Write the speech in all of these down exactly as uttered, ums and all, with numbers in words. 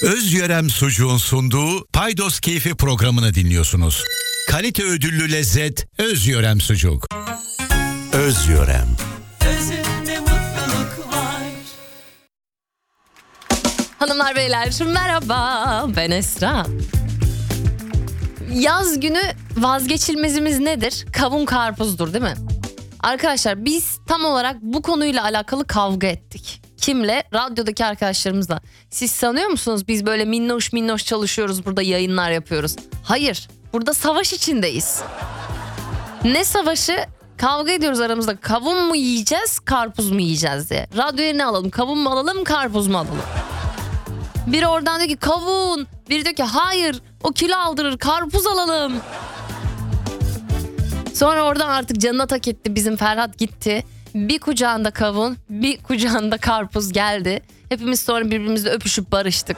Özyörem Sucuğun sunduğu Paydos Keyfi programını dinliyorsunuz. Kalite ödüllü lezzet Özyörem Sucuk. Özyörem. Özünde mutluluk var. Hanımlar beyler merhaba, ben Esra. Yaz günü vazgeçilmezimiz nedir? Kavun karpuzdur değil mi? Arkadaşlar biz tam olarak bu konuyla alakalı kavga ettik. Kimle? Radyodaki arkadaşlarımızla. Siz sanıyor musunuz biz böyle minnoş minnoş çalışıyoruz, burada yayınlar yapıyoruz? Hayır, burada savaş içindeyiz. Ne savaşı? Kavga ediyoruz aramızda. Kavun mu yiyeceğiz, karpuz mu yiyeceğiz diye. Radyoya ne alalım? Kavun mu alalım, karpuz mu alalım? Biri oradan diyor ki kavun. Biri diyor ki hayır, o kilo aldırır, karpuz alalım. Sonra oradan artık canına tak etti bizim Ferhat, gitti. Bir kucağında kavun, bir kucağında karpuz geldi. Hepimiz sonra birbirimizle öpüşüp barıştık.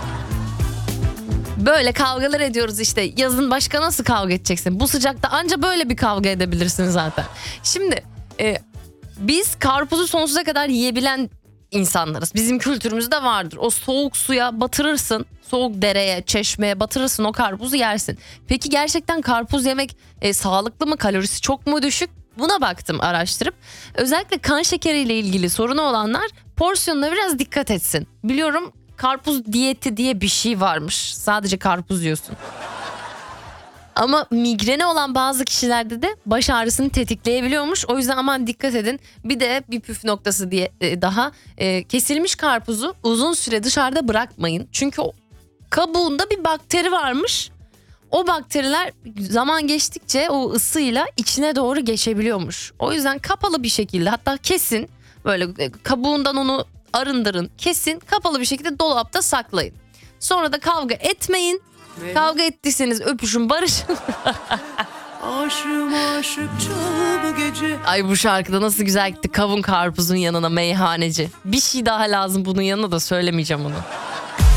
Böyle kavgalar ediyoruz işte. Yazın başka nasıl kavga edeceksin? Bu sıcakta anca böyle bir kavga edebilirsin zaten. Şimdi e, biz karpuzu sonsuza kadar yiyebilen insanlarız. Bizim kültürümüzde vardır. O soğuk suya batırırsın. Soğuk dereye, çeşmeye batırırsın, o karpuzu yersin. Peki gerçekten karpuz yemek e, sağlıklı mı? Kalorisi çok mu düşük? Buna baktım araştırıp. Özellikle kan şekeriyle ilgili sorunu olanlar porsiyonuna biraz dikkat etsin. Biliyorum karpuz diyeti diye bir şey varmış. Sadece karpuz yiyorsun. Ama migreni olan bazı kişilerde de baş ağrısını tetikleyebiliyormuş. O yüzden aman dikkat edin. Bir de bir püf noktası diye daha e, kesilmiş karpuzu uzun süre dışarıda bırakmayın. Çünkü o kabuğunda bir bakteri varmış. O bakteriler zaman geçtikçe o ısıyla içine doğru geçebiliyormuş. O yüzden kapalı bir şekilde, hatta kesin, böyle kabuğundan onu arındırın, kesin, kapalı bir şekilde dolapta saklayın. Sonra da kavga etmeyin. Kavga ettiyseniz öpüşün, barışın. Aşığım aşıkça bu gece. Ay bu şarkıda nasıl güzel gitti, kavun karpuzun yanına meyhaneci. Bir şey daha lazım bunun yanına da söylemeyeceğim onu.